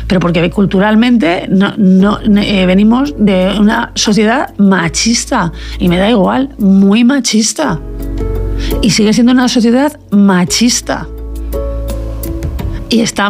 Pero porque culturalmente venimos de una sociedad machista. Y me da igual, muy machista. Y sigue siendo una sociedad machista. Y está